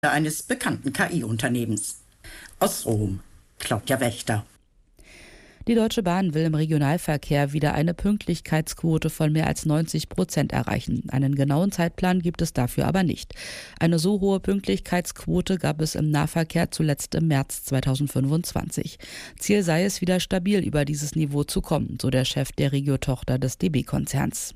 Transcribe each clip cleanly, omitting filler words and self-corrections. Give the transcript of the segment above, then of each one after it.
eines bekannten KI-Unternehmens. Aus Rom, Claudia Wächter. Die Deutsche Bahn will im Regionalverkehr wieder eine Pünktlichkeitsquote von mehr als 90% erreichen. Einen genauen Zeitplan gibt es dafür aber nicht. Eine so hohe Pünktlichkeitsquote gab es im Nahverkehr zuletzt im März 2025. Ziel sei es, wieder stabil über dieses Niveau zu kommen, so der Chef der Regio-Tochter des DB-Konzerns.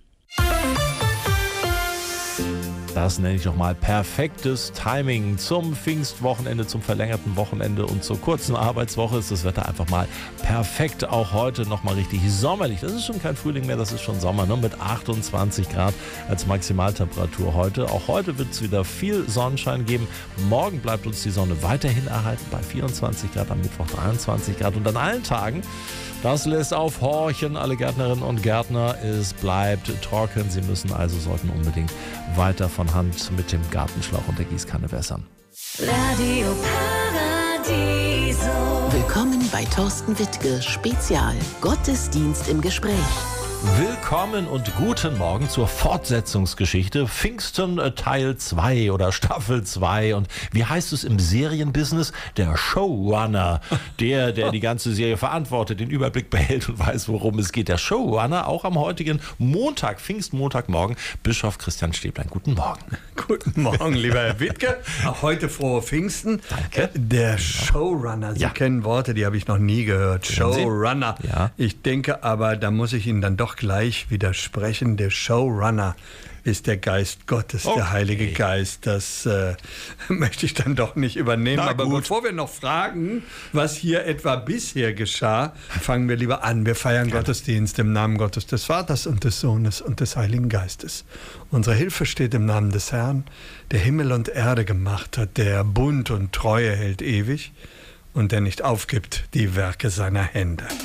Das nenne ich doch mal perfektes Timing zum Pfingstwochenende, zum verlängerten Wochenende und zur kurzen Arbeitswoche ist das Wetter einfach mal perfekt. Auch heute nochmal richtig sommerlich. Das ist schon kein Frühling mehr, das ist schon Sommer, ne? Mit 28 Grad als Maximaltemperatur heute. Auch heute wird es wieder viel Sonnenschein geben. Morgen bleibt uns die Sonne weiterhin erhalten bei 24 Grad, am Mittwoch 23 Grad und an allen Tagen. Das lässt aufhorchen, alle Gärtnerinnen und Gärtner. Es bleibt trocken. Sie sollten unbedingt weiter von Hand mit dem Gartenschlauch und der Gießkanne wässern. Radio Paradiso. Willkommen bei Thorsten Wittke, Spezial. Gottesdienst im Gespräch. Willkommen und guten Morgen zur Fortsetzungsgeschichte Pfingsten Teil 2 oder Staffel 2 und wie heißt es im Serienbusiness? Der Showrunner, der die ganze Serie verantwortet, den Überblick behält und weiß, worum es geht. Der Showrunner, auch am heutigen Montag, Pfingstmontagmorgen, Bischof Christian Stäblein. Guten Morgen. Guten Morgen, lieber Herr Wittke. Auch heute frohe Pfingsten. Danke. Der Showrunner, Sie kennen Worte, die habe ich noch nie gehört. Showrunner. Ja. Ich denke aber, da muss ich Ihnen dann doch gleich widersprechen. Der Showrunner ist der Geist Gottes, der Heilige Geist. Das möchte ich dann doch nicht übernehmen. Aber bevor wir noch fragen, was hier etwa bisher geschah, fangen wir lieber an. Wir feiern Gottesdienst im Namen Gottes, des Vaters und des Sohnes und des Heiligen Geistes. Unsere Hilfe steht im Namen des Herrn, der Himmel und Erde gemacht hat, der Bund und Treue hält ewig und der nicht aufgibt die Werke seiner Hände.